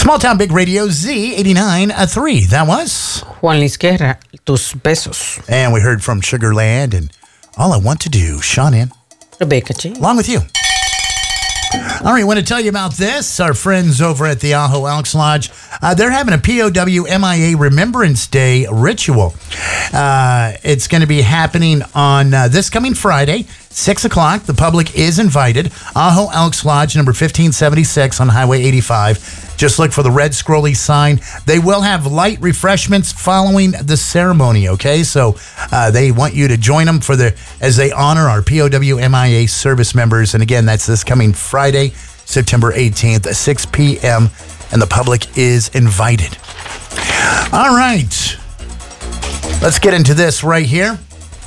Small Town Big Radio Z89.3. That was Juan Luis Guerra, Tus Besos. And we heard from Sugarland and All I Want to Do, Sean in. Rebecca G. Along with you. All right, I want to tell you about this. Our friends over at the Ajo Elks Lodge, they're having a POW MIA Remembrance Day ritual. It's going to be happening on this coming Friday, 6 o'clock. The public is invited. Ajo Elks Lodge, number 1576 on Highway 85. Just look for the red scrolly sign. They will have light refreshments following the ceremony, okay? So they want you to join them as they honor our POW MIA service members. And again, that's this coming Friday, September 18th at 6 p.m. And the public is invited. All right. Let's get into this right here.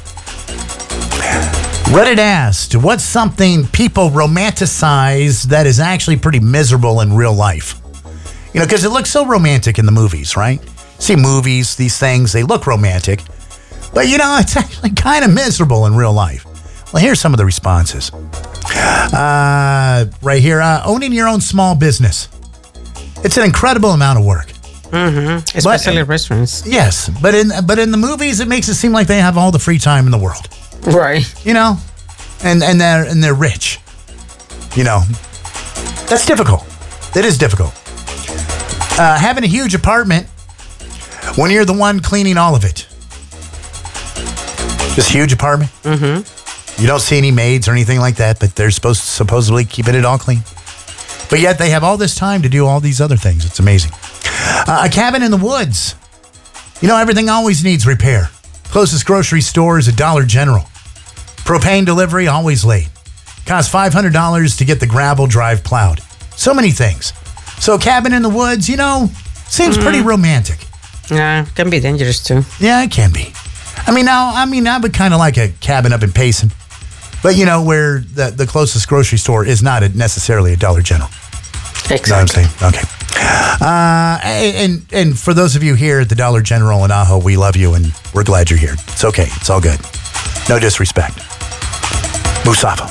Reddit asked, what's something people romanticize that is actually pretty miserable in real life? You know, because it looks so romantic in the movies, right? See movies, these things, they look romantic. But, you know, it's actually kind of miserable in real life. Well, here's some of the responses. Right here, owning your own small business. It's an incredible amount of work. Mm-hmm. Especially restaurants. Yes, but in the movies, it makes it seem like they have all the free time in the world. Right. You know, and they're rich. You know, that's difficult. It is difficult. Having a huge apartment when you're the one cleaning all of it. This huge apartment. Mm-hmm. You don't see any maids or anything like that, but they're supposedly keeping it all clean. But yet they have all this time to do all these other things. It's amazing. A cabin in the woods. You know, everything always needs repair. Closest grocery store is a Dollar General. Propane delivery, always late. Costs $500 to get the gravel drive plowed. So many things. So a cabin in the woods, you know, seems pretty romantic. Yeah, can be dangerous too. Yeah, it can be. I would kind of like a cabin up in Payson. But, you know, where the closest grocery store is not necessarily a Dollar General. Exactly. Know what I'm saying? Okay. And for those of you here at the Dollar General in Ajo, we love you and we're glad you're here. It's okay. It's all good. No disrespect. Musafa.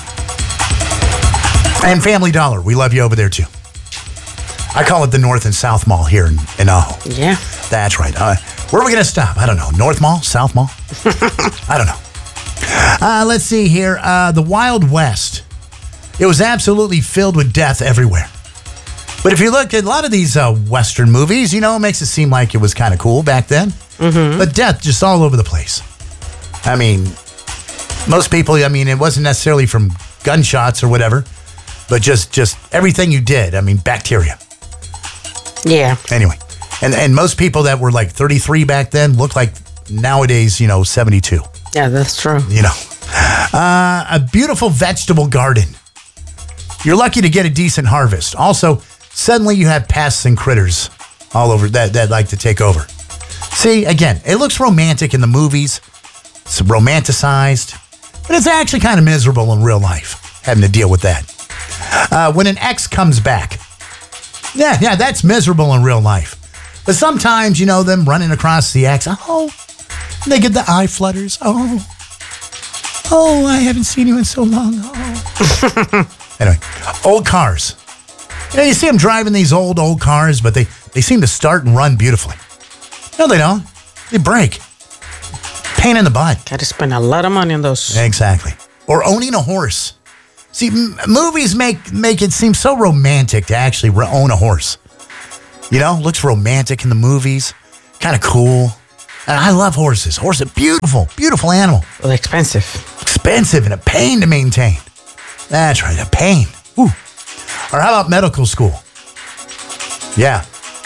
And Family Dollar. We love you over there, too. I call it the North and South Mall here in Ajo. Yeah. That's right. Where are we going to stop? I don't know. North Mall? South Mall? I don't know. Let's see here. The Wild West. It was absolutely filled with death everywhere. But if you look at a lot of these Western movies, you know, it makes it seem like it was kind of cool back then. Mm-hmm. But death just all over the place. I mean, most people, it wasn't necessarily from gunshots or whatever, but just everything you did. I mean, bacteria. Yeah. Anyway, and most people that were like 33 back then look like nowadays, 72. Yeah, that's true. You know, a beautiful vegetable garden. You're lucky to get a decent harvest. Also, suddenly you have pests and critters all over that like to take over. See, again, it looks romantic in the movies. It's romanticized, but it's actually kind of miserable in real life, having to deal with that. When an ex comes back, yeah, that's miserable in real life. But sometimes, them running across the ex, they get the eye flutters. Oh, I haven't seen you in so long. Oh. Anyway, old cars. You see them driving these old cars, but they seem to start and run beautifully. No, they don't. They break. Pain in the butt. Got to spend a lot of money on those. Exactly. Or owning a horse. See, movies make it seem so romantic to actually own a horse. Looks romantic in the movies. Kind of cool. And I love horses. Horses, beautiful, beautiful animal. Well, expensive. Expensive and a pain to maintain. That's right, a pain. Ooh. Or how about medical school? Yeah.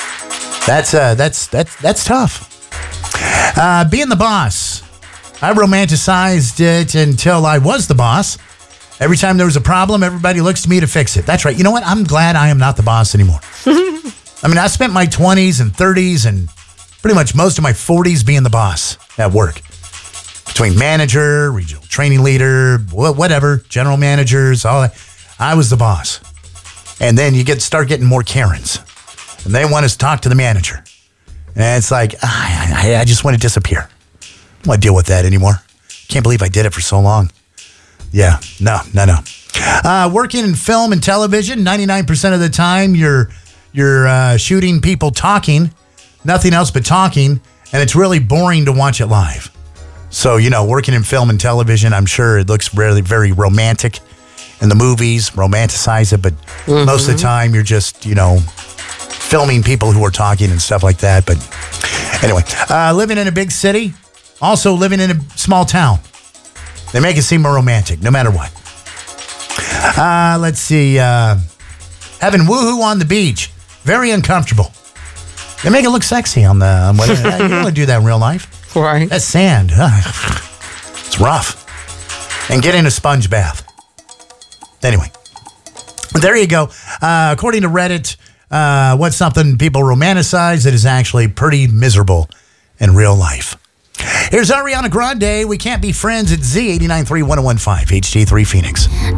That's tough. Being the boss. I romanticized it until I was the boss. Every time there was a problem, everybody looks to me to fix it. That's right. You know what? I'm glad I am not the boss anymore. I spent my 20s and 30s and pretty much most of my 40s being the boss at work. Between manager, regional training leader, whatever, general managers, all that. I was the boss. And then you start getting more Karens. And they want us to talk to the manager. And it's like, I just want to disappear. I don't want to deal with that anymore. Can't believe I did it for so long. Yeah, no. Working in film and television, 99% of the time, you're you're shooting people talking, nothing else but talking, and it's really boring to watch it live. So, working in film and television, I'm sure it looks really very romantic in the movies, romanticize it, but most of the time you're just, filming people who are talking and stuff like that. But anyway, living in a big city, also living in a small town. They make it seem more romantic, no matter what. Let's see. Having woohoo on the beach, very uncomfortable. They make it look sexy on the. You don't want to do that in real life. Right. That's sand. It's rough. And get in a sponge bath. Anyway, there you go. According to Reddit, what's something people romanticize that is actually pretty miserable in real life? Here's Ariana Grande. We can't be friends at Z89.3 1015 HD3 Phoenix.